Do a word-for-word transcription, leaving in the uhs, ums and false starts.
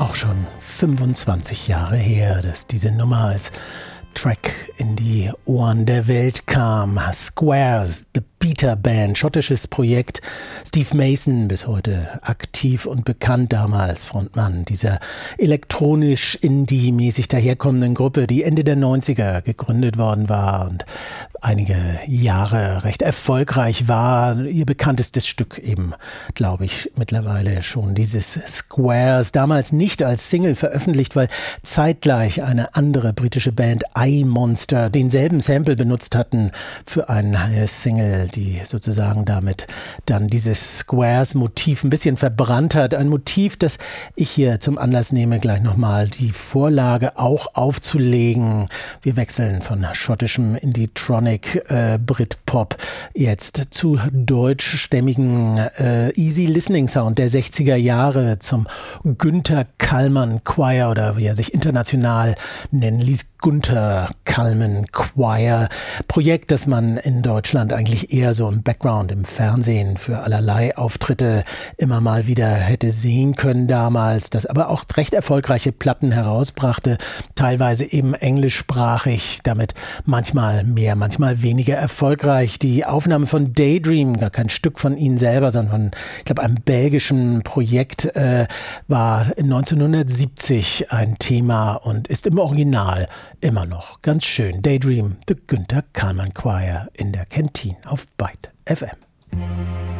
Auch schon fünfundzwanzig Jahre her, dass diese Nummer als Track in die Ohren der Welt kam. Squares, The Beta Band, schottisches Projekt. Steve Mason, bis heute aktiv und bekannt, damals Frontmann dieser elektronisch-indie-mäßig daherkommenden Gruppe, die Ende der neunziger gegründet worden war und einige Jahre recht erfolgreich war. Ihr bekanntestes Stück eben, glaube ich, mittlerweile schon dieses Squares. Damals nicht als Single veröffentlicht, weil zeitgleich eine andere britische Band, iMonster, denselben Sample benutzt hatten für eine Single, die sozusagen damit dann dieses Squares-Motiv ein bisschen verbrannt hat. Ein Motiv, das ich hier zum Anlass nehme, gleich nochmal die Vorlage auch aufzulegen. Wir wechseln von schottischem Indie-Tronic, äh, Britpop jetzt zu deutschstämmigen äh, Easy Listening Sound der sechziger Jahre, zum Günther Kallman Choir oder wie er sich international nennen ließ, Gunther Kallman Choir. Projekt, das man in Deutschland eigentlich eher so im Background, im Fernsehen für allerlei Auftritte immer mal wieder hätte sehen können damals, das aber auch recht erfolgreiche Platten herausbrachte, teilweise eben englischsprachig, damit manchmal mehr, manchmal weniger erfolgreich. Die Aufnahme von Daydream, gar kein Stück von ihnen selber, sondern von, ich glaube, einem belgischen Projekt, äh, war neunzehnhundertsiebzig ein Thema und ist im Original immer noch ganz schön. Daydream, The Günther Kallman Choir in der Kantine auf Byte F M.